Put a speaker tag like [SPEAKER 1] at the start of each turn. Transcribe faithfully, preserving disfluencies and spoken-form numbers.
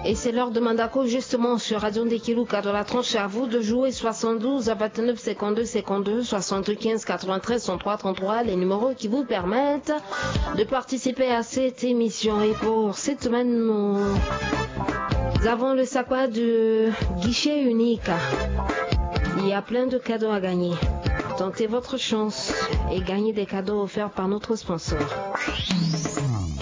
[SPEAKER 1] Et c'est l'heure de Mandako justement sur Radio Ndekiluka dans la tranche. À vous de jouer soixante-douze à vingt-neuf cinquante-deux cinquante-deux, soixante-quinze quatre-vingt-treize trente-trois trente-trois, les numéros qui vous permettent de participer à cette émission. Et pour cette semaine, nous avons le sakwa du guichet unique. Il y a plein de cadeaux à gagner. Tentez votre chance et gagnez des cadeaux offerts par notre sponsor.